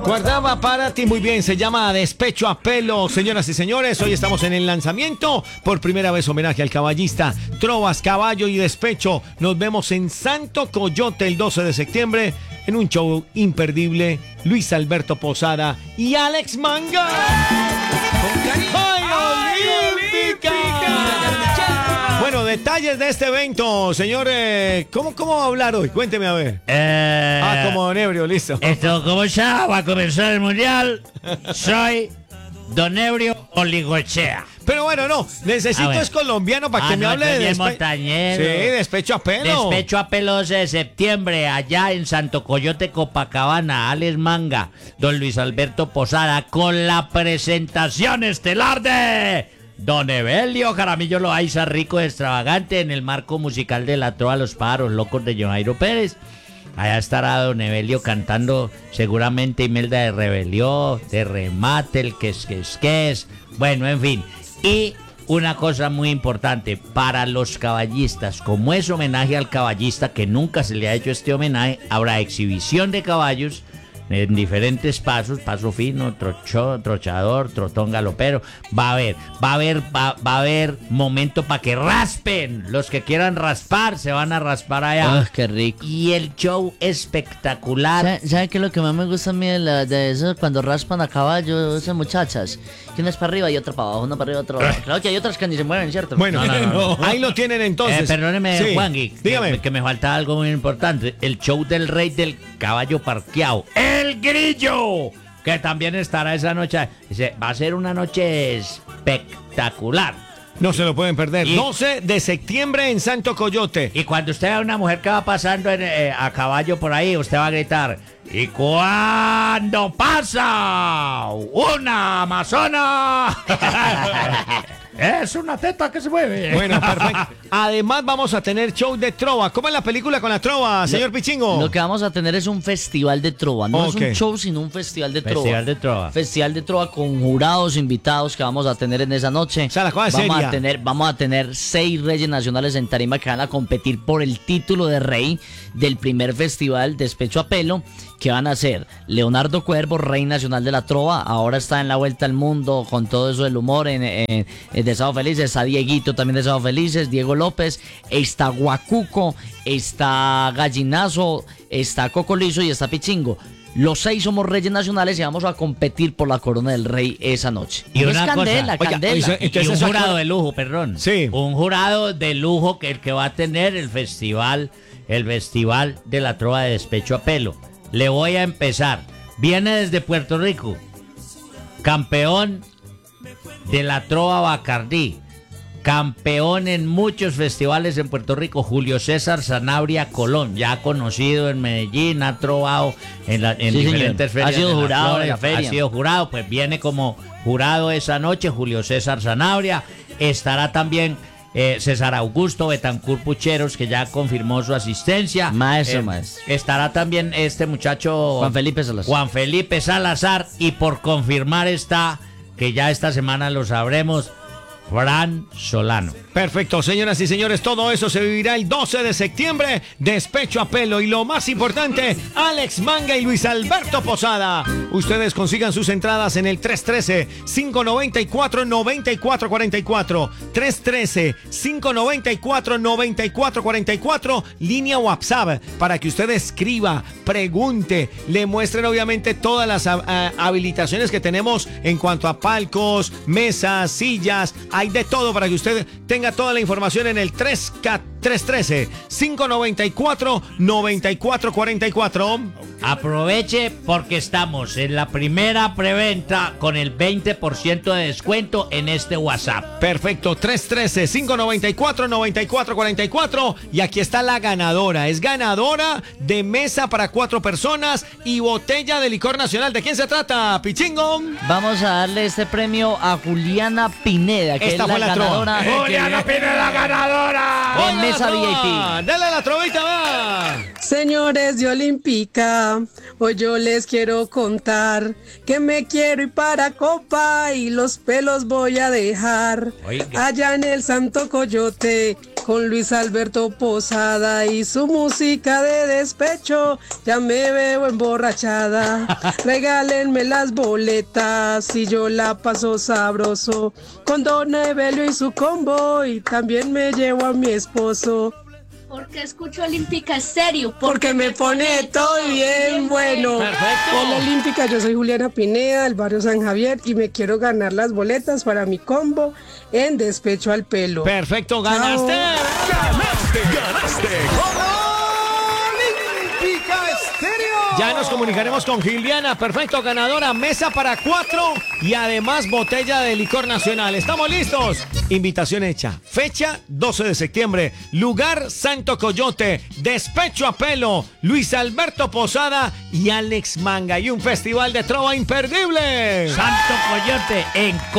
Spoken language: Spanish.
Guardaba para ti, muy bien, se llama Despecho a Pelo, señoras y señores. Hoy estamos en el lanzamiento, por primera vez homenaje al caballista, trovas, caballo y despecho. Nos vemos en Santo Coyote el 12 de septiembre en un show imperdible. Luis Alberto Posada y Alex Manga. ¡Ay, Olímpica! Bueno, detalles de este evento, señor. ¿Cómo va a hablar hoy? Cuénteme a ver. Como don Ebrio, listo. Esto, como ya va a comenzar el mundial, soy Don Ebrio Oligochea. Pero bueno, no, necesito bueno. es colombiano para que me hable de Montañero. Sí, Despecho a Pelo. Despecho a Pelo 12 de septiembre, allá en Santo Coyote, Copacabana. Alex Manga, Don Luis Alberto Posada, con la presentación estelar de Don Evelio Jaramillo Loaiza, rico y extravagante, en el marco musical de la trova Los Pájaros Locos de Jairo Pérez. Allá estará Don Evelio cantando seguramente Imelda de Rebelión, de Remate, el que es. Bueno, en fin. Y una cosa muy importante para los caballistas, como es homenaje al caballista, que nunca se le ha hecho este homenaje, habrá exhibición de caballos en diferentes pasos, paso fino, trochador, trotón galopero. Va a haber momento para que raspen. Los que quieran raspar se van a raspar allá. Qué rico. Y el show espectacular. ¿Sabe qué es lo que más me gusta a mí de eso? Cuando raspan a caballo, esas muchachas. Que una es para arriba y otra para abajo, una para arriba y otra para abajo. Claro que hay otras que ni se mueven, ¿cierto? Bueno, No. ahí lo tienen entonces. Perdóneme, Sí, Juangui, dígame. que me falta algo muy importante. El show del rey del caballo parqueado, el Grillo, que también estará esa noche. Va a ser una noche espectacular. No se lo pueden perder. Y- 12 de septiembre en Santo Coyote. Y cuando usted vea a una mujer que va pasando a caballo por ahí, usted va a gritar: ¡y cuando pasa una amazona! Es una teta que se mueve. Bueno, perfecto. Además vamos a tener show de trova. ¿Cómo es la película con la trova, señor Pichingo? Lo que vamos a tener es un festival de trova. No Ok. es un show, sino un festival de trova. Festival de trova. Festival de trova con jurados invitados que vamos a tener en esa noche. O sea, la cosa es seria. Vamos a tener 6 reyes nacionales en tarima que van a competir por el título de rey del primer festival Despecho a Pelo, que van a ser Leonardo Cuervo, rey nacional de la trova. Ahora está en la vuelta al mundo con todo eso del humor de Sábado Felices. Está Dieguito también de Sábado Felices, Diego López. Está Guacuco, está Gallinazo, está Coco Lizo y está Pichingo. Los 6 somos reyes nacionales y vamos a competir por la corona del rey esa noche. Y es una candela, cosa, candela. oiga, Y entonces un esa jurado cosa- de lujo, perdón. Sí. Un jurado de lujo que el que va a tener el festival de la trova de Despecho a Pelo. Le voy a empezar. Viene desde Puerto Rico, campeón de la trova Bacardí, campeón en muchos festivales en Puerto Rico, Julio César Sanabria Colón, ya conocido en Medellín, ha trovado en Sí, diferentes señor. ferias. Ha sido de las jurado flores, en la feria. Ha sido jurado, pues viene como jurado esa noche Julio César Sanabria. Estará también César Augusto Betancur Pucheros, que ya confirmó su asistencia. Maestro. Estará también este muchacho Juan Felipe Salazar. Juan Felipe Salazar, y por confirmar está, que ya esta semana lo sabremos, Fran Solano. Perfecto, señoras y señores, todo eso se vivirá el 12 de septiembre, Despecho a Pelo. Y lo más importante, Alex Manga y Luis Alberto Posada. Ustedes consigan sus entradas en el 313-594-9444. 313-594-9444, línea WhatsApp, para que usted escriba, pregunte, le muestren obviamente todas las habilitaciones que tenemos en cuanto a palcos, mesas, sillas. Hay de todo para que usted tenga toda la información en el 313-594-9444. Aproveche porque estamos en la primera preventa con el 20% de descuento en este WhatsApp. Perfecto, 313-594-9444. Y aquí está la ganadora. Es ganadora de mesa para 4 personas y botella de licor nacional. ¿De quién se trata, Pichingo? Vamos a darle este premio a Juliana Pineda, que Esta es fue la la trova. ganadora ¡Juliana Pineda ganadora! en mesa VIP. ¡Dale la trovita, va! Señores de Olímpica, hoy yo les quiero contar que me quiero ir para Copa y los pelos voy a dejar Oiga. allá en el Santo Coyote con Luis Alberto Posada y su música de despecho. Ya me veo emborrachada. Regálenme las boletas y yo la paso sabroso con Don Evelio y su combo, y también me llevo a mi esposo. Porque escucho Olímpica Estéreo. Porque me pone todo bien bueno. Perfecto. Hola Olímpica, yo soy Juliana Pineda del barrio San Javier y me quiero ganar las boletas para mi combo en Despecho al Pelo. Perfecto, ganaste. Ganaste con Olímpica Estéreo. Ya nos comunicaremos con Giliana. Perfecto, ganadora. Mesa para 4 y además botella de licor nacional. ¿Estamos listos? Invitación hecha. Fecha 12 de septiembre. Lugar Santo Coyote. Despecho a Pelo. Luis Alberto Posada y Alex Manga. Y un festival de trova imperdible. Santo Coyote en